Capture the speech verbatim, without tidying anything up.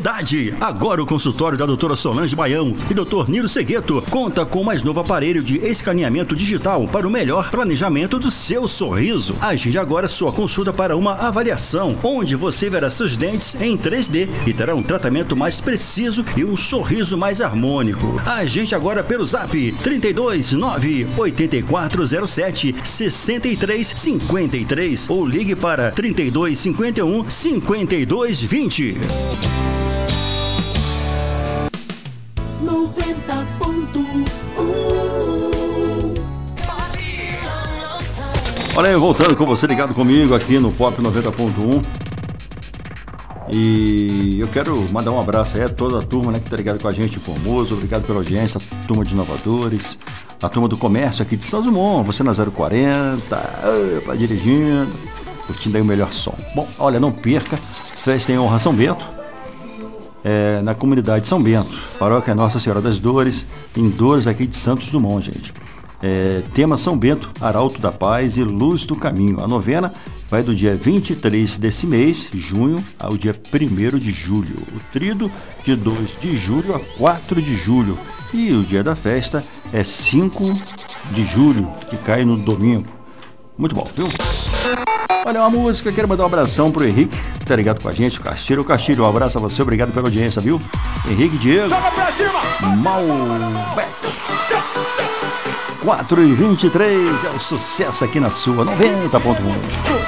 novidade. Agora o consultório da doutora Solange Baião e doutor Nilo Segueto conta com o mais novo aparelho de escaneamento digital para o melhor planejamento do seu sorriso. Agende agora sua consulta para uma avaliação, onde você verá seus dentes em três D e terá um tratamento mais preciso e um sorriso mais harmônico. Agende agora pelo zap trinta e dois, nove, oito quatro zero sete, seis três cinco três ou ligue para trinta e dois, cinquenta e um, cinquenta e dois, vinte. noventa ponto um. Olha aí, voltando com você ligado comigo aqui no Pop noventa ponto um. E eu quero mandar um abraço aí a toda a turma, né, que tá ligado com a gente em Formoso. Obrigado pela audiência, a turma de inovadores, a turma do comércio aqui de São Dumont, você na zero quarenta, opa, dirigindo, curtindo aí o melhor som. Bom, olha, não perca, festa em honra a São Bento, é, na comunidade de São Bento, paróquia Nossa Senhora das Dores, em Dores aqui de Santos Dumont, gente. É, tema São Bento, Arauto da Paz e Luz do Caminho. A novena vai do dia vinte e três desse mês, junho, ao dia primeiro de julho. O trido de dois de julho a quatro de julho. E o dia da festa é cinco de julho, que cai no domingo. Muito bom, viu? Olha, uma música, quero mandar um abração pro Henrique, que tá ligado com a gente, o Castilho. O Castilho, um abraço a você, obrigado pela audiência, viu? Henrique Diego. Joga pra cima! Malbeto. quatro e vinte e três é o sucesso aqui na sua noventa ponto um.